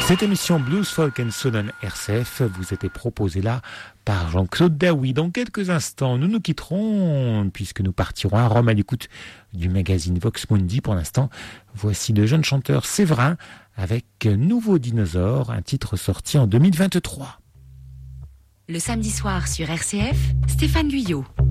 Cette émission Blues, Folk and Soul RCF vous était proposée là par Jean-Claude Daoui. Dans quelques instants, nous nous quitterons puisque nous partirons à Rome à l'écoute du magazine Vox Mundi. Pour l'instant, voici le jeune chanteur Séverin avec Nouveau Dinosaure, un titre sorti en 2023. Le samedi soir sur RCF, Stéphane Guyot.